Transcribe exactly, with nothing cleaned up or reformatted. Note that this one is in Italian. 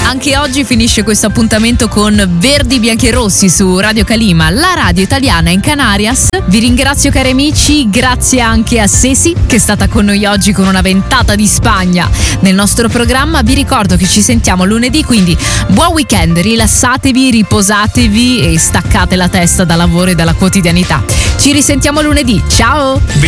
Anche oggi finisce questo appuntamento con Verdi, Bianchi e Rossi su Radio Calima, la radio italiana in Canarias. Vi ringrazio cari amici, grazie anche a Ceci che è stata con noi oggi con una ventata di Spagna nel nostro programma. Vi ricordo che ci sentiamo lunedì, quindi buon weekend, rilassatevi, riposatevi e staccate la testa dal lavoro e dalla quotidianità. Ci risentiamo lunedì, ciao!